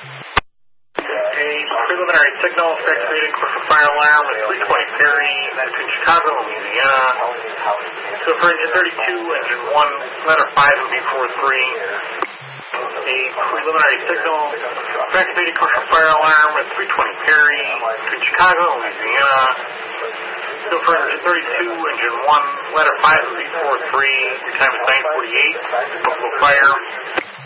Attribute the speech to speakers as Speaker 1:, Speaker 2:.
Speaker 1: A preliminary signal for activating commercial fire alarm at 320 Perry between Chicago and Louisiana. So for engine 32, engine 1, ladder 5 would be 43. A preliminary signal for activating commercial fire alarm at 320 Perry between Chicago and Louisiana. So for engine 32, engine 1, ladder 5 would be 43. Your time is 9:48. Buffalo Fire.